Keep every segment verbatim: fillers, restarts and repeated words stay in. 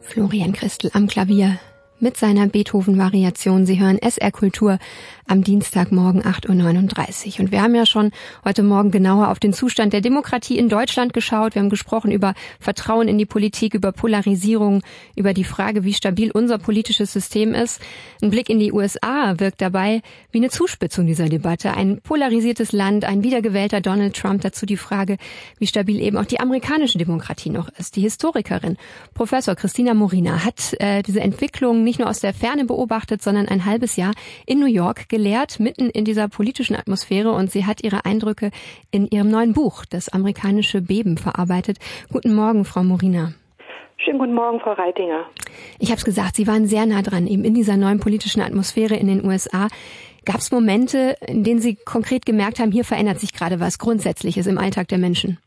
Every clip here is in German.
Florian Christel am Klavier mit seiner Beethoven-Variation. Sie hören S R Kultur am Dienstagmorgen acht Uhr neununddreißig. Und wir haben ja schon heute Morgen genauer auf den Zustand der Demokratie in Deutschland geschaut. Wir haben gesprochen über Vertrauen in die Politik, über Polarisierung, über die Frage, wie stabil unser politisches System ist. Ein Blick in die U S A wirkt dabei wie eine Zuspitzung dieser Debatte. Ein polarisiertes Land, ein wiedergewählter Donald Trump. Dazu die Frage, wie stabil eben auch die amerikanische Demokratie noch ist. Die Historikerin Professor Christina Morina hat äh, diese Entwicklung nicht nur aus der Ferne beobachtet, sondern ein halbes Jahr in New York gelehrt, mitten in dieser politischen Atmosphäre, und sie hat ihre Eindrücke in ihrem neuen Buch, Das amerikanische Beben, verarbeitet. Guten Morgen, Frau Morina. Schönen guten Morgen, Frau Reitinger. Ich habe es gesagt, Sie waren sehr nah dran, eben in dieser neuen politischen Atmosphäre in den U S A. Gab es Momente, in denen Sie konkret gemerkt haben, hier verändert sich gerade was Grundsätzliches im Alltag der Menschen?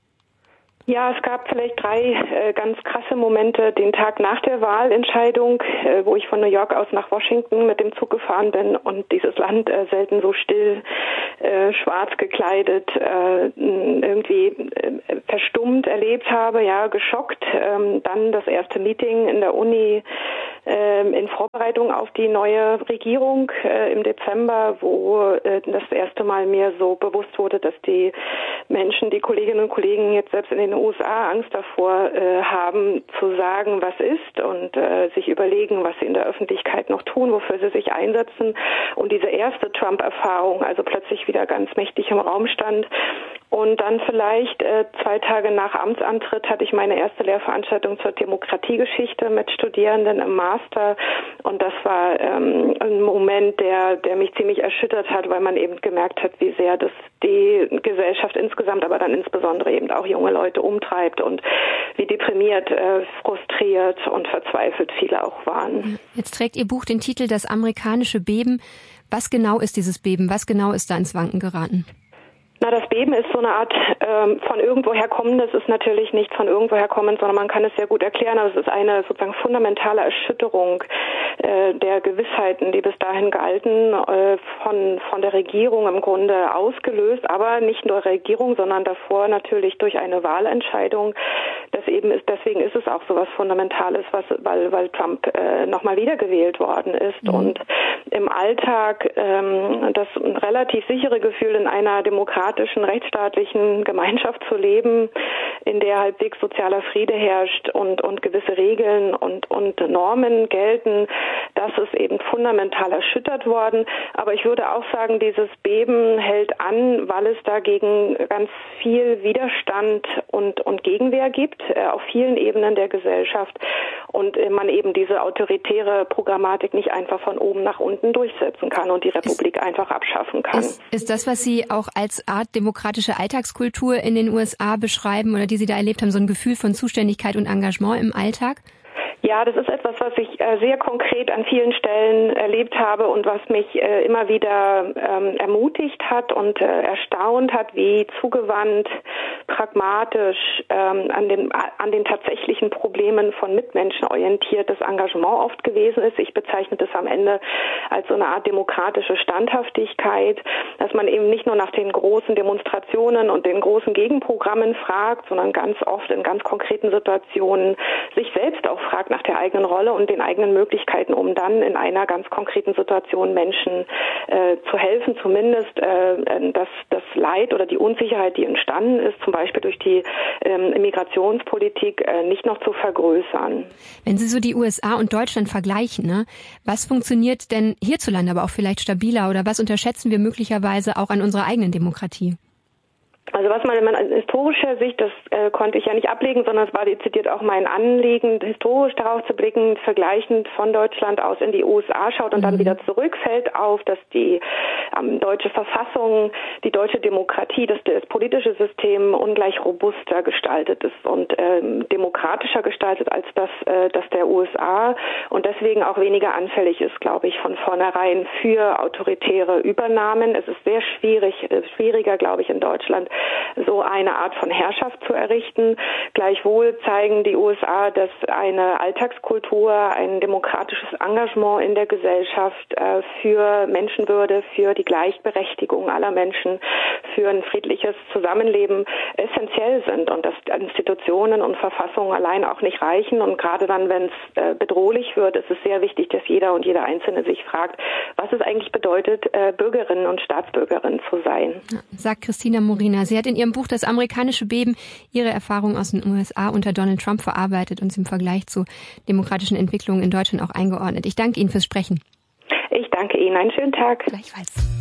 Ja, es gab vielleicht drei äh, ganz krasse Momente. Den Tag nach der Wahlentscheidung, äh, wo ich von New York aus nach Washington mit dem Zug gefahren bin und dieses Land äh, selten so still, äh, schwarz gekleidet, äh, irgendwie äh, verstummt erlebt habe, ja, geschockt. Ähm, dann das erste Meeting in der Uni äh, in Vorbereitung auf die neue Regierung äh, im Dezember, wo äh, das erste Mal mir so bewusst wurde, dass die Menschen, die Kolleginnen und Kollegen jetzt selbst in den U S A Angst davor äh, haben, zu sagen, was ist, und äh, sich überlegen, was sie in der Öffentlichkeit noch tun, wofür sie sich einsetzen. Und diese erste Trump-Erfahrung, also plötzlich wieder ganz mächtig im Raum stand. Und dann vielleicht äh, zwei Tage nach Amtsantritt hatte ich meine erste Lehrveranstaltung zur Demokratiegeschichte mit Studierenden im Master. Und das war ähm, ein Moment, der, der mich ziemlich erschüttert hat, weil man eben gemerkt hat, wie sehr das die Gesellschaft insgesamt, aber dann insbesondere eben auch junge Leute umtreibt und wie deprimiert, äh, frustriert und verzweifelt viele auch waren. Jetzt trägt Ihr Buch den Titel Das amerikanische Beben. Was genau ist dieses Beben? Was genau ist da ins Wanken geraten? Na, das Beben ist so eine Art ähm, von irgendwoher kommendes, ist natürlich nicht von irgendwoher kommend, sondern man kann es sehr gut erklären, aber es ist eine sozusagen fundamentale Erschütterung äh, der Gewissheiten, die bis dahin galten, äh, von von der Regierung im Grunde ausgelöst, aber nicht nur Regierung, sondern davor natürlich durch eine Wahlentscheidung. Das eben ist, deswegen ist es auch so was Fundamentales, was, weil weil Trump äh, nochmal wiedergewählt worden ist. Mhm. Und im Alltag ähm, das relativ sichere Gefühl, in einer demokratischen rechtsstaatlichen Gemeinschaft zu leben, in der halbwegs sozialer Friede herrscht und und gewisse Regeln und und Normen gelten, das ist eben fundamental erschüttert worden. Aber ich würde auch sagen, dieses Beben hält an, weil es dagegen ganz viel Widerstand und und Gegenwehr gibt äh, auf vielen Ebenen der Gesellschaft und äh, man eben diese autoritäre Programmatik nicht einfach von oben nach unten durchsetzen kann und die Republik ist, einfach abschaffen kann. Ist, ist das, was Sie auch als Art demokratische Alltagskultur in den U S A beschreiben oder die Sie da erlebt haben, so ein Gefühl von Zuständigkeit und Engagement im Alltag? Ja, das ist etwas, was ich äh, sehr konkret an vielen Stellen erlebt habe und was mich äh, immer wieder ähm, ermutigt hat und äh, erstaunt hat, wie zugewandt, pragmatisch ähm, an den an den tatsächlichen Problemen von Mitmenschen orientiertes Engagement oft gewesen ist. Ich bezeichne das am Ende als so eine Art demokratische Standhaftigkeit, dass man eben nicht nur nach den großen Demonstrationen und den großen Gegenprogrammen fragt, sondern ganz oft in ganz konkreten Situationen sich selbst auch fragt nach der eigenen Rolle und den eigenen Möglichkeiten, um dann in einer ganz konkreten Situation Menschen äh, zu helfen, zumindest äh, das, das Leid oder die Unsicherheit, die entstanden ist, zum Beispiel durch die ähm, Migrationspolitik, äh, nicht noch zu vergrößern. Wenn Sie so die U S A und Deutschland vergleichen, ne, was funktioniert denn hierzulande aber auch vielleicht stabiler oder was unterschätzen wir möglicherweise auch an unserer eigenen Demokratie? Also was man in historischer Sicht, das äh, konnte ich ja nicht ablegen, sondern es war dezidiert auch mein Anliegen, historisch darauf zu blicken, vergleichend von Deutschland aus in die U S A schaut und mhm. dann wieder zurück, fällt auf, dass die ähm, deutsche Verfassung, die deutsche Demokratie, dass das politische System ungleich robuster gestaltet ist und ähm, demokratischer gestaltet als das, äh, das der U S A und deswegen auch weniger anfällig ist, glaube ich, von vornherein für autoritäre Übernahmen. Es ist sehr schwierig, äh, schwieriger, glaube ich, in Deutschland so eine Art von Herrschaft zu errichten. Gleichwohl zeigen die U S A, dass eine Alltagskultur, ein demokratisches Engagement in der Gesellschaft äh, für Menschenwürde, für die Gleichberechtigung aller Menschen, für ein friedliches Zusammenleben essentiell sind und dass Institutionen und Verfassungen allein auch nicht reichen. Und gerade dann, wenn es äh, bedrohlich wird, ist es sehr wichtig, dass jeder und jede Einzelne sich fragt, was es eigentlich bedeutet, äh, Bürgerin und Staatsbürgerin zu sein. Ja, sagt Christina Morina. Sie hat in ihrem Buch Das amerikanische Beben ihre Erfahrungen aus den U S A unter Donald Trump verarbeitet und sie im Vergleich zu demokratischen Entwicklungen in Deutschland auch eingeordnet. Ich danke Ihnen fürs Sprechen. Ich danke Ihnen. Einen schönen Tag. Gleichfalls.